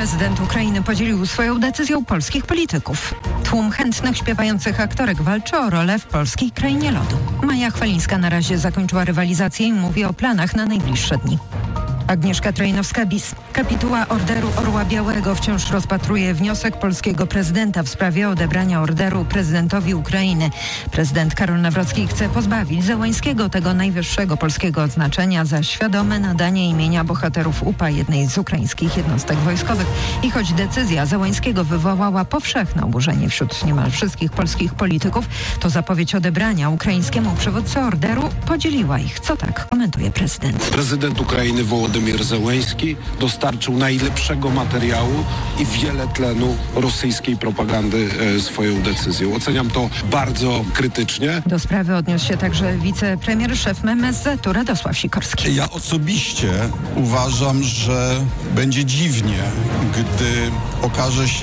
Prezydent Ukrainy podzielił swoją decyzją polskich polityków. Tłum chętnych śpiewających aktorek walczy o rolę w polskiej krainie lodu. Maja Chwalińska na razie zakończyła rywalizację i mówi o planach na najbliższe dni. Agnieszka Trojnowska-Bis. Kapituła Orderu Orła Białego wciąż rozpatruje wniosek polskiego prezydenta w sprawie odebrania orderu prezydentowi Ukrainy. Prezydent Karol Nawrocki chce pozbawić Zełańskiego tego najwyższego polskiego odznaczenia za świadome nadanie imienia bohaterów UPA jednej z ukraińskich jednostek wojskowych. I choć decyzja Zełańskiego wywołała powszechne oburzenie wśród niemal wszystkich polskich polityków, to zapowiedź odebrania ukraińskiemu przywódcy orderu podzieliła ich. Co tak komentuje prezydent? Prezydent Ukrainy Wołodymyr Zełański dostarczył najlepszego materiału i wiele tlenu rosyjskiej propagandy swoją decyzją. Oceniam to bardzo krytycznie. Do sprawy odniósł się także wicepremier, szef MSZ-u Radosław Sikorski. Ja osobiście uważam, że będzie dziwnie, gdy okaże się,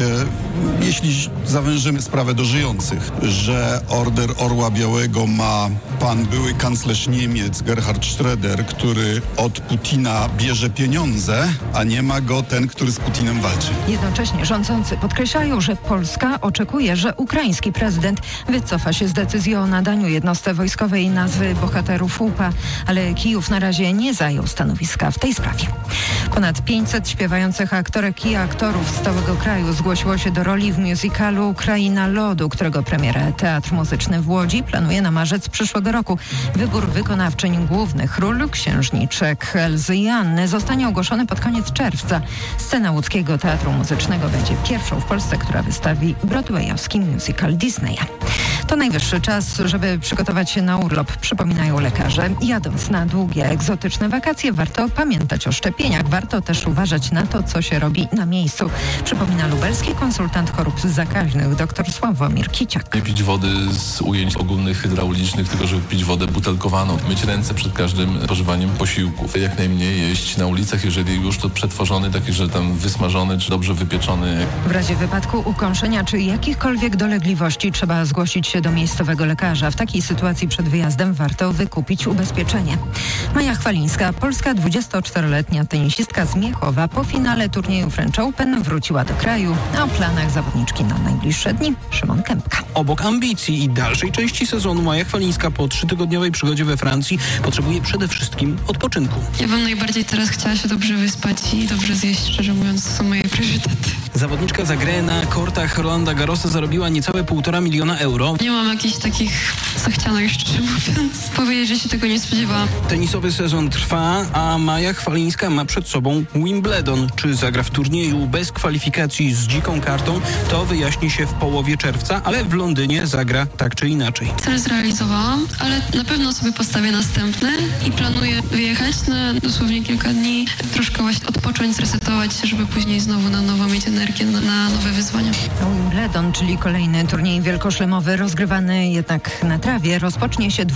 jeśli zawężymy sprawę do żyjących, że order Orła Białego ma pan były kanclerz Niemiec Gerhard Schröder, który od Putina bierze pieniądze, a nie ma go ten, który z Putinem walczy. Jednocześnie rządzący podkreślają, że Polska oczekuje, że ukraiński prezydent wycofa się z decyzji o nadaniu jednostce wojskowej nazwy bohaterów UPA, ale Kijów na razie nie zajął stanowiska w tej sprawie. Ponad 500 śpiewających aktorek i aktorów z całego kraju zgłosiło się do roli w musicalu Kraina Lodu, którego premierę Teatr Muzyczny w Łodzi planuje na marzec przyszłego roku. Wybór wykonawczyń głównych ról, księżniczek Elzy i Anny, zostanie ogłoszony pod koniec czerwca. Scena łódzkiego Teatru Muzycznego będzie pierwszą w Polsce, która wystawi broadwayowski musical Disneya. To najwyższy czas, żeby przygotować się na urlop, przypominają lekarze. Jadąc na długie, egzotyczne wakacje, warto pamiętać o szczepieniach. Warto też uważać na to, co się robi na miejscu. Przypomina lubelski konsultant chorób zakaźnych dr Sławomir Kiciak. Nie pić wody z ujęć ogólnych hydraulicznych, tylko żeby pić wodę butelkowaną. Myć ręce przed każdym spożywaniem posiłków. Jak najmniej jeść na ulicach, jeżeli już to przetworzony, taki, że tam wysmażony czy dobrze wypieczony. W razie wypadku, ukąszenia czy jakichkolwiek dolegliwości trzeba zgłosić się do miejscowego lekarza. W takiej sytuacji przed wyjazdem warto wykupić ubezpieczenie. Maja Chwalińska, polska 24-letnia tenisistka z Miechowa, po finale turnieju French Open wróciła do kraju. A o planach zawodniczki na najbliższe dni Szymon Kępka. Obok ambicji i dalszej części sezonu Maja Chwalińska po 3-tygodniowej przygodzie we Francji potrzebuje przede wszystkim odpoczynku. Ja bym najbardziej teraz chciała się dobrze wyspać i dobrze zjeść, szczerze mówiąc, to są moje priorytety. Zawodniczka za grę na kortach Rolanda Garrosa zarobiła niecałe 1,5 miliona euro. Nie mam jakichś takich zachcianek, szczerze mówiąc. Powiedzieć, że się tego nie spodziewałam. Tenisowy sezon trwa, a Maja Chwalińska ma przed sobą Wimbledon. Czy zagra w turnieju bez kwalifikacji z dziką kartą, to wyjaśni się w połowie czerwca, ale w Londynie zagra tak czy inaczej. Cel zrealizowałam, ale na pewno sobie postawię następny i planuję wyjechać na dosłownie kilka dni, troszkę właśnie odpocząć, zresetować się, żeby później znowu na nowo mieć energię na nowe wyzwania. Wimbledon, czyli kolejny turniej wielkoszlemowy, rozgrywany jednak na trawie, rozpocznie się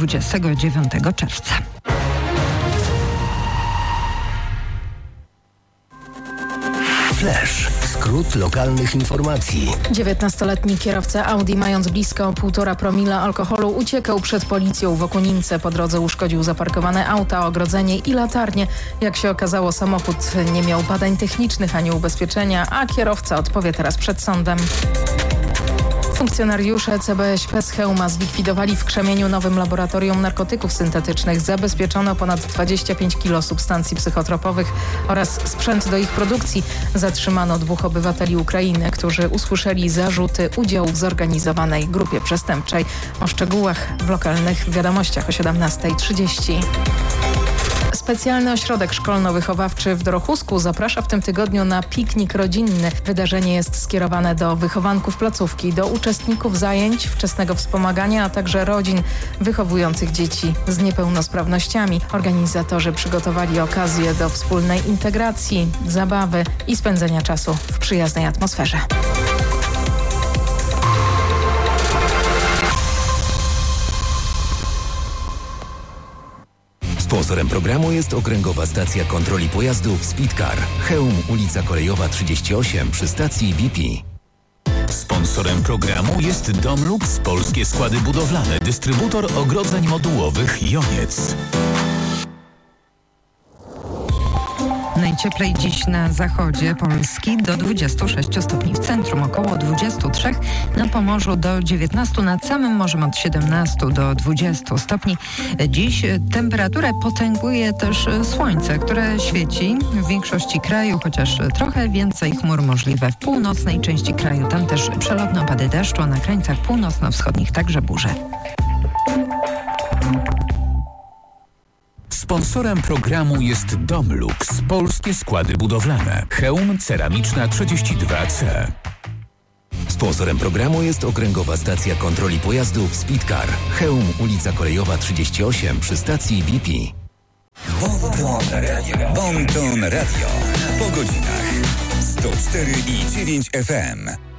29 czerwca. Flash. Skrót lokalnych informacji. 19-letni kierowca Audi, mając blisko 1,5 promila alkoholu, uciekał przed policją w Okunince. Po drodze uszkodził zaparkowane auta, ogrodzenie i latarnie. Jak się okazało, samochód nie miał badań technicznych ani ubezpieczenia, a kierowca odpowie teraz przed sądem. Funkcjonariusze CBŚP z Chełma zlikwidowali w Krzemieniu nowym laboratorium narkotyków syntetycznych. Zabezpieczono ponad 25 kg substancji psychotropowych oraz sprzęt do ich produkcji. Zatrzymano 2 obywateli Ukrainy, którzy usłyszeli zarzuty udziału w zorganizowanej grupie przestępczej. O szczegółach w lokalnych wiadomościach o 17:30. Specjalny ośrodek szkolno-wychowawczy w Dorochusku zaprasza w tym tygodniu na piknik rodzinny. Wydarzenie jest skierowane do wychowanków placówki, do uczestników zajęć wczesnego wspomagania, a także rodzin wychowujących dzieci z niepełnosprawnościami. Organizatorzy przygotowali okazję do wspólnej integracji, zabawy i spędzenia czasu w przyjaznej atmosferze. Sponsorem programu jest Okręgowa Stacja Kontroli Pojazdów Speedcar. Chełm, ulica Kolejowa 38 przy stacji BP. Sponsorem programu jest Domlux, Polskie Składy Budowlane, dystrybutor ogrodzeń modułowych Joniec. Najcieplej dziś na zachodzie Polski do 26 stopni w centrum, około 23, na Pomorzu do 19, nad samym morzem od 17 do 20 stopni. Dziś temperaturę potęguje też słońce, które świeci w większości kraju, chociaż trochę więcej chmur możliwe w północnej części kraju. Tam też przelotne opady deszczu, a na krańcach północno-wschodnich także burze. Sponsorem programu jest Domlux, polskie składy budowlane. Chełm Ceramiczna 32C. Sponsorem programu jest Okręgowa Stacja Kontroli Pojazdów Speedcar. Chełm, ulica Kolejowa 38 przy stacji BP. Bon Ton Radio. Po godzinach 104,9 FM.